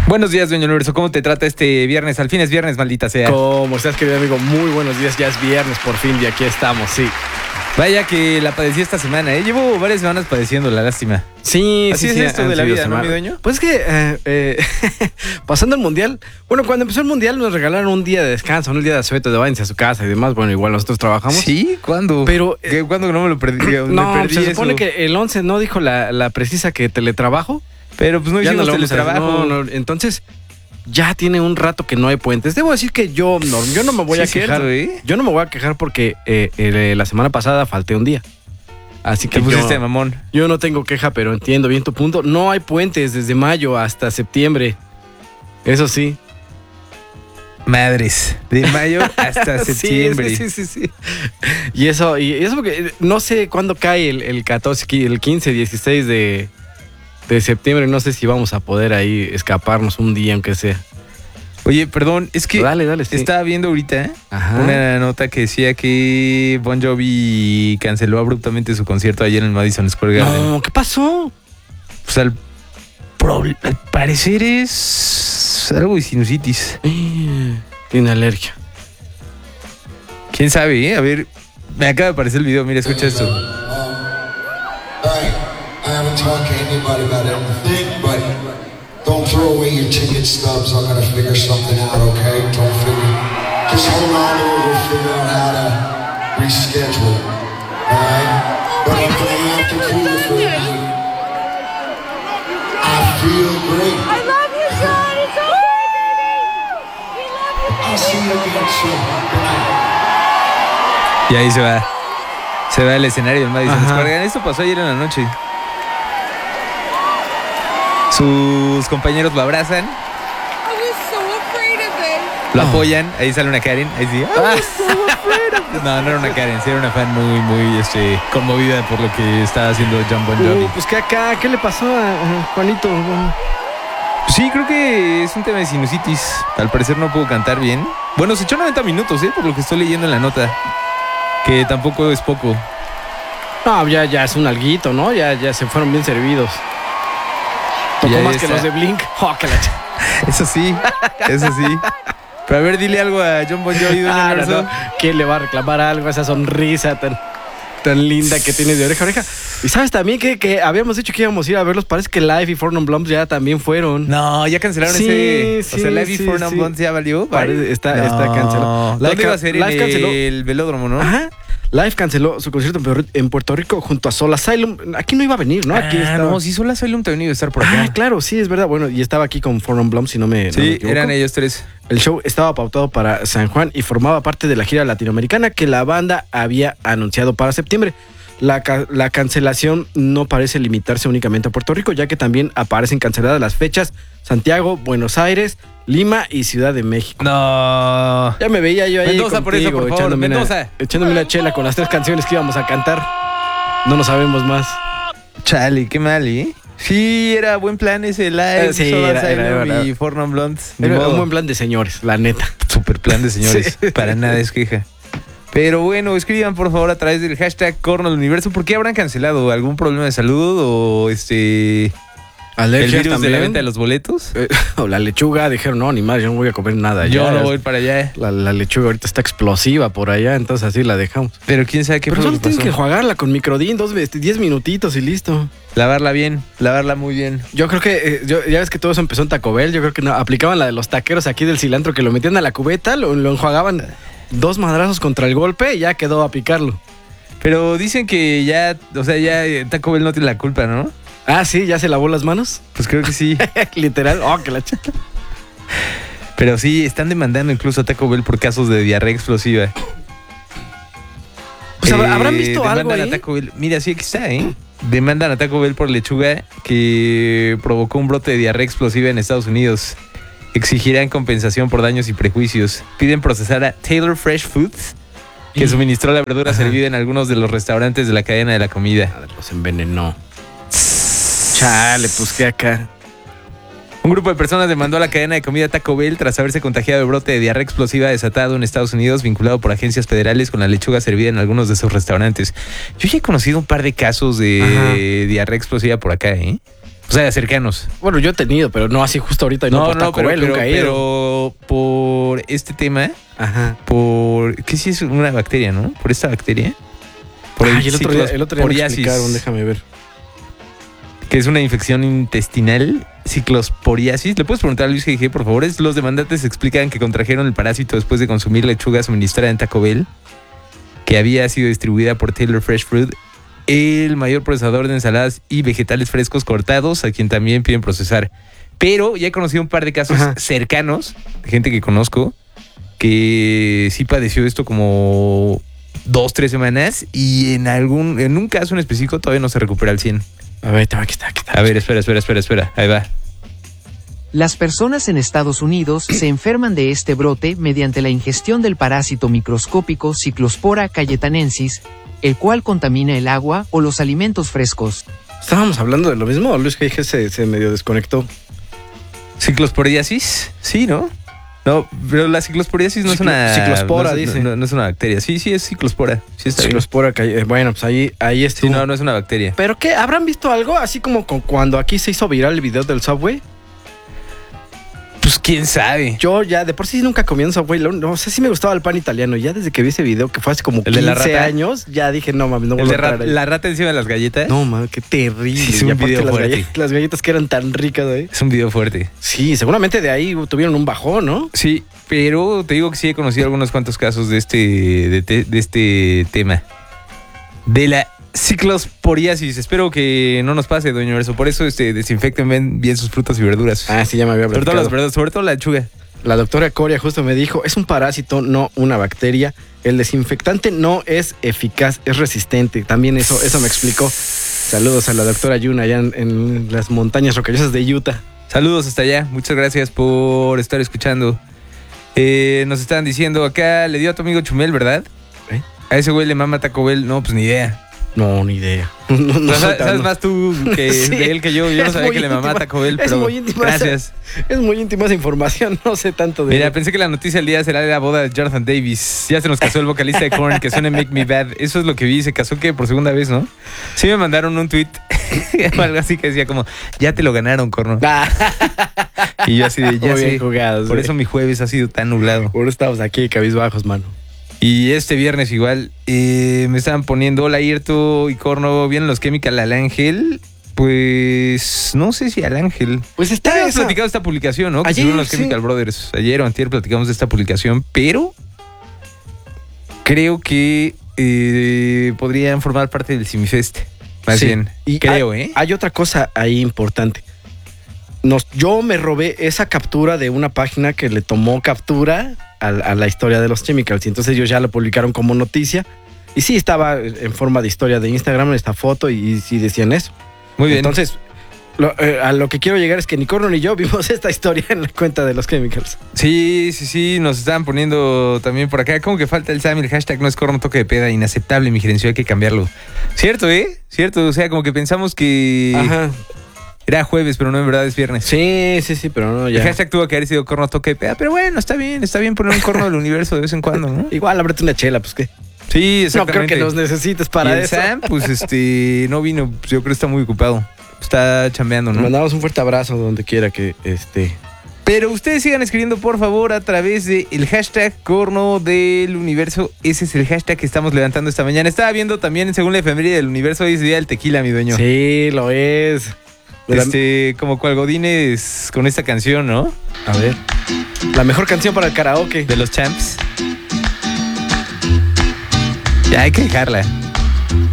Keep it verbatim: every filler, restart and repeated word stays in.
Buenos días, Dueño Universo. ¿Cómo te trata este viernes? Al fin es viernes, maldita sea. ¿Cómo estás, querido amigo? Muy buenos días. Ya es viernes, por fin, y aquí estamos, sí. Vaya que la padecí esta semana, ¿eh? Llevo varias semanas padeciendo, la lástima. Sí, Así sí, es sí, esto de la vida, ¿no, mi dueño? Pues es que, eh, eh, pasando el mundial, bueno, cuando empezó el mundial nos regalaron un día de descanso, un día de asueto, de váyanse a su casa y demás. Bueno, igual nosotros trabajamos. ¿Sí? ¿Cuándo? Pero, ¿Qué, ¿Cuándo no me lo perdí? No, me perdí se supone eso. que el once no dijo la, la precisa que teletrabajo. Pero pues no Ya hicimos no lo vamos a hacer. teletrabajo. No, no, entonces, ya tiene un rato que no hay puentes. Debo decir que yo no, yo no me voy Sí, a es quejar. cierto, ¿eh? Yo no me voy a quejar porque eh, eh, la semana pasada falté un día. Así que Te pusiste yo, mamón. yo no tengo queja, pero entiendo bien tu punto. No hay puentes desde mayo hasta septiembre. Eso sí. Madres. De mayo hasta septiembre. Sí, sí, sí, sí. Y eso, y eso porque no sé cuándo cae el, el catorce, el quince, dieciséis de, de septiembre. No sé si vamos a poder ahí escaparnos un día, aunque sea. Oye, perdón, es que Dale, dale, sí. estaba viendo ahorita Ajá. una nota que decía que Bon Jovi canceló abruptamente su concierto ayer en el Madison Square Garden. No, ¿qué pasó? Pues al, proble- al parecer es algo de sinusitis. Tiene alergia. ¿Quién sabe, eh? A ver, me acaba de aparecer el video, mira, escucha esto. Um, all right, I haven't talked to anybody about anything, but don't throw away your ticket stubs. I'm gonna figure something out, okay? Don't figure. Just hold on to it. We'll figure out how to reschedule. All right? But I'm gonna have to cool it for a minute. I feel great. I love you, son. It's okay, baby. We love you. I'll see you again soon. Good night. Y ahí se va. Se va el escenario del Madison Ajá. Square Garden. Esto pasó ayer en la noche. Sus compañeros lo abrazan, I was so afraid of it. lo Oh. apoyan. Ahí sale una Karen. Ahí sí. "Ah, No, no era una Karen, sí era una fan muy, muy este, conmovida por lo que estaba haciendo John Bon Jovi. Uh, pues que acá, ¿qué le pasó a, a Juanito? Bueno, Sí, creo que es un tema de sinusitis. Al parecer no pudo cantar bien. Bueno, se echó noventa minutos, ¿eh? Por lo que estoy leyendo en la nota. Que tampoco es poco. No, ya, ya es un alguito, ¿no? Ya, ya se fueron bien servidos. Tocó Ya más está. que los de Blink. Oh, que la ch- Eso sí, eso sí. Pero a ver, dile algo a John Bon Jovi, Dueño Ah, no, Universo. no. ¿Quién le va a reclamar algo a esa sonrisa tan, tan linda que tiene de oreja a oreja? Y sabes también que, que habíamos dicho que íbamos a ir a verlos. Parece que Live y Four Non Blondes ya también fueron. No, ya cancelaron Sí, ese. sí, o sea, Live sí, Before Non sí. Blondes ya valió. Parece- está- está cancelado. ¿Dónde Live iba a ca- ser? Live En canceló. el velódromo, ¿no? Ajá. Live canceló su concierto en Puerto- en Puerto Rico junto a Soul Asylum. Aquí no iba a venir, ¿no? Aquí ah, estaba. no, sí, Soul Asylum también iba a estar por acá. Ah, claro, sí, es verdad. Bueno, y estaba aquí con Four Non Blondes, si no me, no me sí, equivoco. eran ellos tres. El show estaba pautado para San Juan y formaba parte de la gira latinoamericana que la banda había anunciado para septiembre. La, ca- la cancelación no parece limitarse únicamente a Puerto Rico, ya que también aparecen canceladas las fechas Santiago, Buenos Aires, Lima y Ciudad de México. No. Ya me veía yo ahí Mendoza, por eso, contigo, por favor, echándome, Mendoza. Una, echándome una chela con las tres canciones que íbamos a cantar. No lo sabemos más. Chale, qué mal, ¿eh? Sí, era buen plan ese Live, Eh, sí, Soul era- Asylum era- era- y Four Non Blondes. Ni Era modo. un buen plan de señores, la neta. Super plan de señores. Sí. Para nada es queja. Pero bueno, escriban por favor a través del hashtag Corno del Universo. ¿Por qué habrán cancelado? ¿Algún problema de salud o este el Alergias virus de también. la venta de los boletos? Eh, o la lechuga, dijeron, no, ni más, yo no voy a comer nada. Yo ya, no voy para allá. La, la lechuga ahorita está explosiva por allá, entonces así la dejamos. Pero quién sabe qué Pero fue lo solo que tienen que pasó. jugarla con microdín, dos, este, diez minutitos y listo. Lavarla bien, lavarla muy bien. Yo creo que, eh, yo- ya ves que todo eso empezó en Taco Bell, yo creo que no, aplicaban la de los taqueros aquí del cilantro, que lo metían a la cubeta, lo, lo enjuagaban dos madrazos contra el golpe y ya quedó a picarlo. Pero dicen que ya, o sea, ya eh, Taco Bell no tiene la culpa, ¿no? Ah, sí, ya se lavó las manos. Pues creo que sí. Literal, oh, que la chica. Pero sí, están demandando incluso a Taco Bell por casos de diarrea explosiva. Pues, ¿habrá- ¿habrán Eh, visto algo demandan ahí? a Taco Bell. Mira, sí, aquí está, ¿eh? Demandan a Taco Bell por lechuga que provocó un brote de diarrea explosiva en Estados Unidos. Exigirán compensación por daños y prejuicios. Piden procesar a Taylor Fresh Foods, que suministró la verdura Ajá. servida en algunos de los restaurantes de la cadena de la comida. Madre, los envenenó. Chale, pues que acá. Un grupo de personas demandó a la cadena de comida Taco Bell tras haberse contagiado de brote de diarrea explosiva desatado en Estados Unidos, vinculado por agencias federales con la lechuga servida en algunos de sus restaurantes. Yo ya he conocido un par de casos de Ajá. diarrea explosiva por acá, ¿eh? O sea, cercanos. Bueno, yo he tenido, pero no así justo ahorita. Y no, por Taco pero, Bell, pero, nunca he ido. pero por este tema, Ajá. por... ¿Qué si es una bacteria, no? Por esta bacteria. Por Ay, el, otro día, el otro día me ciclosporiasis, explicaron, déjame ver. que es una infección intestinal, ciclosporiasis. ¿Le puedes preguntar a Luis G G, por favor? Es, los demandantes explican que contrajeron el parásito después de consumir lechuga suministrada en Taco Bell, que había sido distribuida por Taylor Fresh Fruit, el mayor procesador de ensaladas y vegetales frescos cortados, a quien también piden procesar. Pero ya he conocido un par de casos Ajá. cercanos, de gente que conozco, que sí padeció esto como dos, tres semanas, y en algún, en un caso en específico todavía no se recupera al cien. A ver, aquí está, aquí está. A ver, espera, espera, espera, espera. Ahí va. Las personas en Estados Unidos se enferman de este brote mediante la ingestión del parásito microscópico Cyclospora cayetanensis, el cual contamina el agua o los alimentos frescos. ¿Estábamos hablando de lo mismo o Luis G G se, se medio desconectó? ¿Ciclosporiasis? Sí, ¿no? No, pero la ciclosporiasis no Ciclo- es una... ciclospora, no es, dice. No, no es una bacteria. Sí, sí, es ciclospora. Sí, está bien. Ciclospora calle- Bueno, pues ahí, ahí estuvo. Sí, no, no es una bacteria. ¿Pero qué? ¿Habrán visto algo? Así como con- cuando aquí se hizo viral el video del Subway. Pues quién sabe. Yo ya, de por sí nunca comí un Subway. lo- No sé si me gustaba el pan italiano. Ya desde que vi ese video, que fue hace como ¿El de la quince rata? años, ya dije, no mames, no El vuelvo de a ra- entrar ahí. la rata encima de las galletas. No, mames, qué terrible. Sí, es un y aparte video las, fuerte. galletas, las galletas que eran tan ricas, ¿eh? Es un video fuerte. Sí, seguramente de ahí tuvieron un bajón, ¿no? Sí, pero te digo que sí he conocido algunos cuantos casos de este, de, te- de este tema. De la ciclosporiasis. Espero que no nos pase, doña Verso. Por eso este, desinfecten bien, bien sus frutas y verduras. Ah, sí, ya me había sobre todo platicado. las verduras, sobre todo la lechuga. La doctora Coria justo me dijo, es un parásito, no una bacteria. El desinfectante no es eficaz, es resistente. También eso, eso me explicó. Saludos a la doctora Yuna allá en, en las montañas rocallosas de Utah. Saludos hasta allá. Muchas gracias por estar escuchando. Eh, nos están diciendo acá, le dio a tu amigo Chumel, ¿verdad? ¿Eh? A ese güey le mama Taco Bell. No, pues ni idea. No, ni idea. No, no O sea, soy sabes, tan- sabes más tú que Sí, de él que yo. Yo no es sabía muy que le mamaba íntima, Taco Bell, es pero muy íntima gracias. Es muy íntima esa información, no sé tanto de... Mira, pensé que la noticia del día será de la boda de Jonathan Davis. Ya se nos casó el vocalista de Korn, que suena en Make Me Bad. Eso es lo que vi. Se casó que por segunda vez, ¿no? Sí me mandaron un tweet o algo así que decía como, ya te lo ganaron, Corno. Ah, Y yo así de, ya muy bien sé. jugados, Por güey. eso mi jueves ha sido tan nublado. Por eso estamos aquí, cabizbajos, mano. Y este viernes igual eh, me estaban poniendo, hola Irto y Corno, ¿vienen los Chemical al Ángel? Pues no sé si al Ángel. Pues Ya está habíamos esa. platicado de esta publicación, ¿no? Que Ayer, subieron los sí. Chemical Brothers. Ayer o antier platicamos de esta publicación, pero creo que eh, podrían formar parte del Simifest. Más Sí. bien, Y creo, hay, ¿eh? Hay otra cosa ahí importante. Nos, yo me robé esa captura de una página que le tomó captura a, a la historia de los Chemicals. Y entonces ellos ya lo publicaron como noticia. Y sí, estaba en forma de historia de Instagram esta foto y, y sí decían eso. Muy bien. Entonces, lo, eh, a lo que quiero llegar es que ni Corno ni yo vimos esta historia en la cuenta de los Chemicals. Sí, sí, sí, nos estaban poniendo también por acá. Como que falta el Sam y el hashtag no es Corno toque de peda, inaceptable, mi gerencio, hay que cambiarlo. Cierto, ¿eh? Cierto, o sea, como que pensamos que Ajá. era jueves, pero no, en verdad es viernes. Sí, sí, sí, pero no, El ya. hashtag tuvo que haber sido Corno toque de peda, pero bueno, está bien, está bien poner un Corno del universo de vez en cuando, ¿no? Igual, ábrete una chela, pues qué. Sí, No creo exactamente. que nos necesites Y para el eso. Sam, pues este, no vino, pues, yo creo que está muy ocupado. Está chambeando, Le ¿no? mandamos un fuerte abrazo donde quiera que esté. Pero ustedes sigan escribiendo, por favor, a través del hashtag Corno del Universo. Ese es el hashtag que estamos levantando esta mañana. Estaba viendo también, según la efeméride del universo, hoy es día del tequila, mi dueño. Sí, lo es. De la- Este, como cual Godínez con esta canción, ¿no? A ver. La mejor canción para el karaoke. De los champs. Ya hay que dejarla.